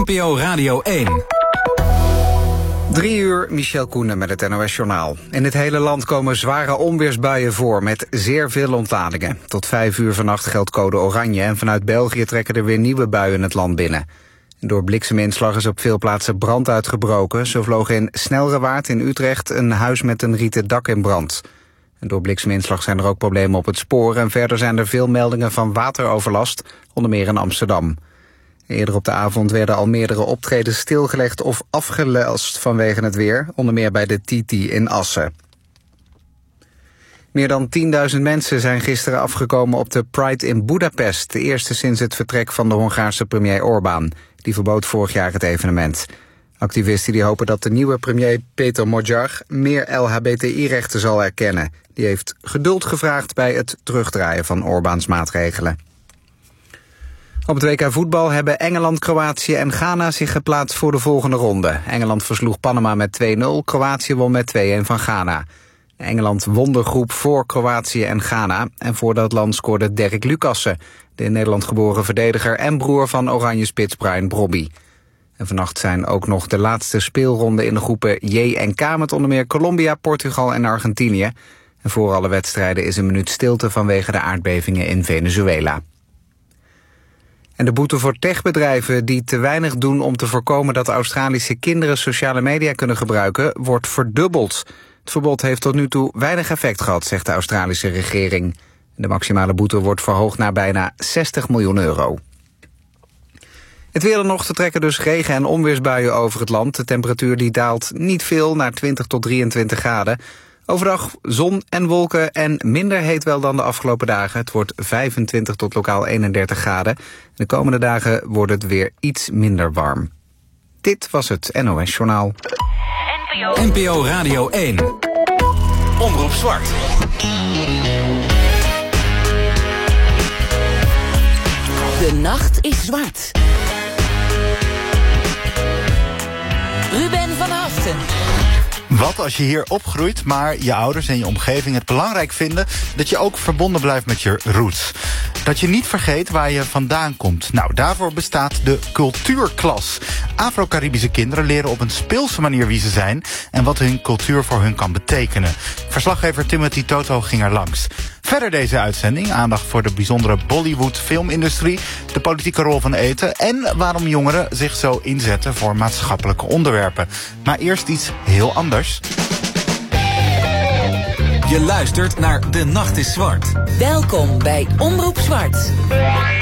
NPO Radio 1. 3 uur, Michel Koenen met het NOS-journaal. In het hele land komen zware onweersbuien voor met zeer veel ontladingen. Tot 5 uur vannacht geldt code oranje en vanuit België trekken er weer nieuwe buien het land binnen. Door blikseminslag is op veel plaatsen brand uitgebroken. Zo vloog in Snelrewaard in Utrecht een huis met een rieten dak in brand. En door blikseminslag zijn er ook problemen op het spoor en verder zijn er veel meldingen van wateroverlast, onder meer in Amsterdam. Eerder op de avond werden al meerdere optredens stilgelegd of afgelast vanwege het weer, onder meer bij de Titi in Assen. Meer dan 10.000 mensen zijn gisteren afgekomen op de Pride in Budapest, de eerste sinds het vertrek van de Hongaarse premier Orbán. Die verbood vorig jaar het evenement. Activisten die hopen dat de nieuwe premier Peter Magyar meer LHBTI-rechten zal erkennen. Die heeft geduld gevraagd bij het terugdraaien van Orbáns maatregelen. Op het WK voetbal hebben Engeland, Kroatië en Ghana zich geplaatst voor de volgende ronde. Engeland versloeg Panama met 2-0, Kroatië won met 2-1 van Ghana. Engeland won de groep voor Kroatië en Ghana. En voor dat land scoorde Derek Lucassen, de in Nederland geboren verdediger en broer van Oranje spits Brian Brobby. En vannacht zijn ook nog de laatste speelronden in de groepen J en K met onder meer Colombia, Portugal en Argentinië. En voor alle wedstrijden is een minuut stilte vanwege de aardbevingen in Venezuela. En de boete voor techbedrijven die te weinig doen om te voorkomen dat Australische kinderen sociale media kunnen gebruiken, wordt verdubbeld. Het verbod heeft tot nu toe weinig effect gehad, zegt de Australische regering. De maximale boete wordt verhoogd naar bijna 60 miljoen euro. Het weer dan nog, te trekken dus regen- en onweersbuien over het land. De temperatuur die daalt niet veel, naar 20 tot 23 graden. Overdag zon en wolken en minder heet wel dan de afgelopen dagen. Het wordt 25 tot lokaal 31 graden. De komende dagen wordt het weer iets minder warm. Dit was het NOS Journaal. NPO Radio 1. Omroep Zwart. De nacht is zwart. Ruben van Haften. Wat als je hier opgroeit, maar je ouders en je omgeving het belangrijk vinden dat je ook verbonden blijft met je roots? Dat je niet vergeet waar je vandaan komt. Nou, daarvoor bestaat de cultuurklas. Afro-Caribische kinderen leren op een speelse manier wie ze zijn en wat hun cultuur voor hun kan betekenen. Verslaggever Timothy Toto ging er langs. Verder deze uitzending aandacht voor de bijzondere Bollywood-filmindustrie, de politieke rol van eten en waarom jongeren zich zo inzetten voor maatschappelijke onderwerpen. Maar eerst iets heel anders. Je luistert naar De Nacht is Zwart. Welkom bij Omroep Zwart.